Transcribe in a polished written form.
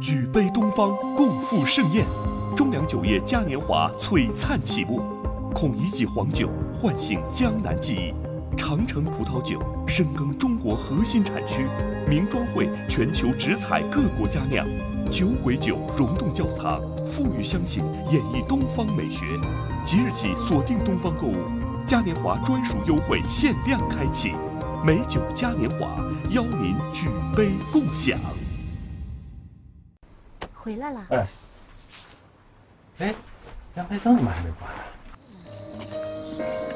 举杯东方，共赴盛宴。中粮酒业嘉年华璀璨启幕，孔乙己黄酒唤醒江南记忆，长城葡萄酒深耕中国核心产区，名庄会全球直采各国佳酿，酒鬼酒溶洞窖藏，馥郁香型演绎东方美学。即日起锁定东方购物，嘉年华专属优惠限量开启，美酒嘉年华邀您举杯共享。 回来了。 哎，阳台灯怎么还没关呢？